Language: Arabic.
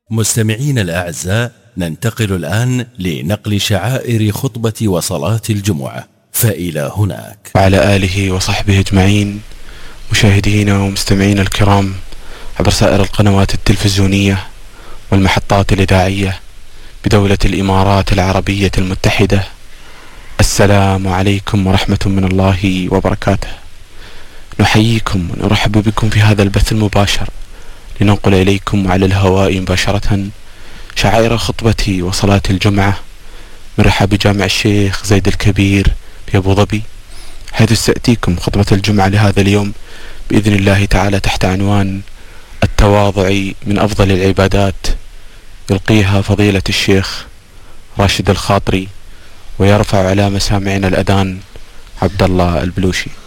مستمعين الأعزاء، ننتقل الآن لنقل شعائر خطبة وصلاة الجمعة، فإلى هناك. وعلى آله وصحبه أجمعين. مشاهدينا ومستمعينا الكرام عبر سائر القنوات التلفزيونية والمحطات الإذاعية بدولة الإمارات العربية المتحدة، السلام عليكم ورحمة من الله وبركاته. نحييكم ونرحب بكم في هذا البث المباشر لننقل إليكم على الهواء مباشرة شعائر خطبة وصلاة الجمعة من رحاب جامع الشيخ زايد الكبير في أبو ظبي، حيث ستأتيكم خطبة الجمعة لهذا اليوم بإذن الله تعالى تحت عنوان التواضع من أفضل العبادات، يلقيها فضيلة الشيخ راشد الخاطري، ويرفع على مسامعنا الأذان عبد الله البلوشي.